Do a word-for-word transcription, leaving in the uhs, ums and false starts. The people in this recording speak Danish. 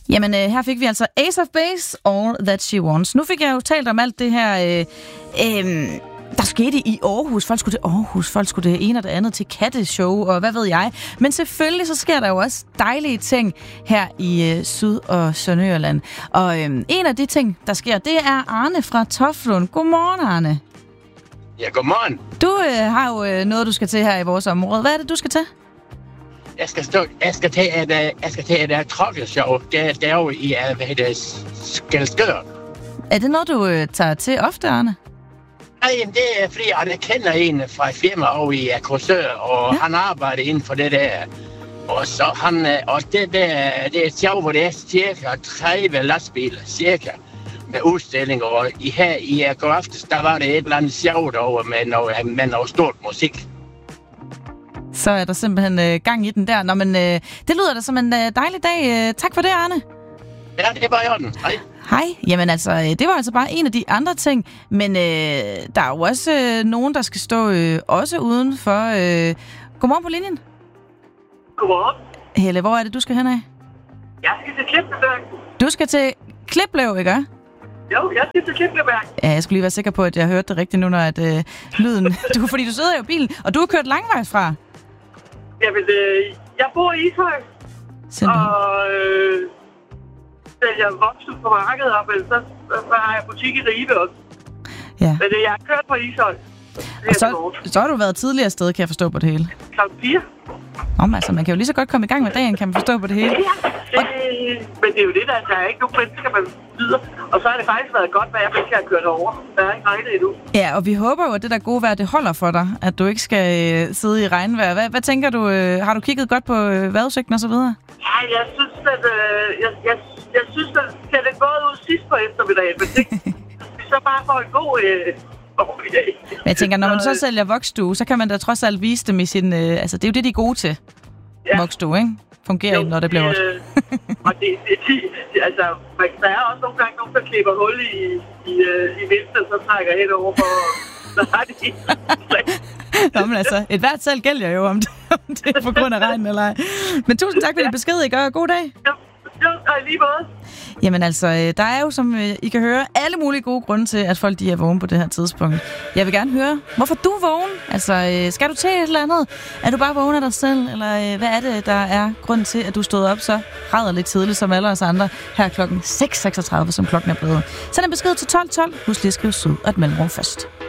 Jamen, øh, her fik vi altså Ace of Base, All That She Wants. Nu fik jeg jo talt om alt det her, øh, øh, der skete i Aarhus. Folk skulle til Aarhus, folk skulle det ene og det andet til katteshow, og hvad ved jeg. Men selvfølgelig så sker der jo også dejlige ting her i øh, Syd- og Sønderjylland. Og øh, en af de ting, der sker, det er Arne fra Toftlund. Godmorgen, Arne. Ja, godmorgen. Du øh, har jo øh, noget, du skal til her i vores område. Hvad er det, du skal til? Jeg skal, stå, jeg skal tage et, jeg skal tage et uh, trokkelshow. Det, det er jo i, uh, hvad hedder det, Skælskør. Er det noget, du øh, tager til ofte, Arne? Nej, det er fordi, jeg kender en fra et firma over i uh, Korsør, og ja. Han arbejder inden for det der. Og, så han, uh, og det, der, det er et show, hvor det er cirka tredive lastbiler, cirka, med udstillinger. Og i her i uh, går aftes, der var det et eller andet show derovre med noget, med noget stort musik. Så er der simpelthen øh, gang i den der. Nå, men øh, det lyder da som en øh, dejlig dag. Øh, tak for det, Arne. Ja, det er bare i orden. Hej. Hej. Jamen altså, øh, det var altså bare en af de andre ting. Men øh, der er jo også øh, nogen, der skal stå øh, også uden for. Øh... Godmorgen på linjen. Godmorgen. Helle, hvor er det, du skal hen af? Jeg skal til Klipleberg. Du skal til Kliplev, ikke? Jo, jeg skal til Klipleberg. Ja, jeg skulle lige være sikker på, at jeg hørte det rigtigt nu, når at, øh, lyden... Du, fordi du sidder jo i bilen, og du har kørt langvejs fra. Jamen, øh, jeg bor i Ishøj, Simpelthen. og øh, sælger voksen på markedet op, eller så, så har jeg butik i Ribe også. Ja. Men øh, jeg har kørt på Ishøj. Og så, så har du været tidligere sted, kan jeg forstå på det hele. klokken fire. Om, altså, man kan jo lige så godt komme i gang med dagen, kan man forstå på det hele. Ja, det, men det er jo det, der, der er ikke nogen mennesker, man videre. Og så har det faktisk været godt, hvad jeg ikke har kørt over. Der er ikke regnet endnu. Ja, og vi håber jo, at det der gode vejr, det holder for dig, at du ikke skal øh, sidde i regnvejr. Hvad, hvad tænker du? Øh, har du kigget godt på øh, vejrudsigten og så videre? Ja, jeg synes, at øh, jeg, jeg, jeg synes, at det ser lidt godt ud sidst på eftermiddagen, men det, vi så bare får en god øh, formiddag. Jeg tænker, når man så sælger voksstue, så kan man da trods alt vise dem i sin... Øh, altså, det er jo det, de er gode til. Ja. Voksstue, ikke? Fungerer jo, når det bliver også. Øh, og det, det, det, det, altså, der er også nogle gange nogen, der klipper hul i, i, i venstre, så trækker hen over for... Så har de... Nå, men altså, et hvert salg gælder jo, om det, om det er på grund af regnen eller ej. Men tusind tak for din besked, I gør. God dag. Jo, jo, og lige måde. Jamen altså, der er jo, som I kan høre, alle mulige gode grunde til, at folk de er vågne på det her tidspunkt. Jeg vil gerne høre, hvorfor du er vågen? Altså, skal du til et eller andet? Er du bare vågen af dig selv? Eller hvad er det, der er grund til, at du stod op så rædderligt tidligt som alle os andre her klokken seks seksogtredive, som klokken er blevet? Send en besked til tolv tolv. Husk lige at skrive Syd og et mellemrum først.